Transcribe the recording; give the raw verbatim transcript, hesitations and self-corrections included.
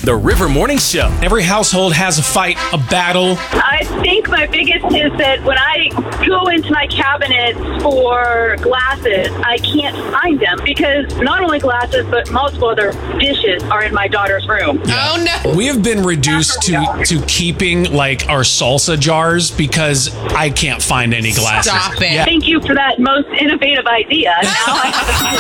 The River Morning Show. Every household has a fight, a battle. I think my biggest is that when I go into my cabinets for glasses, I can't find them because not only glasses, but multiple other dishes are in my daughter's room. Oh, no. We have been reduced to, to keeping like our salsa jars because I can't find any glasses. Stop it. Yeah. Thank you for that most innovative idea. Now I have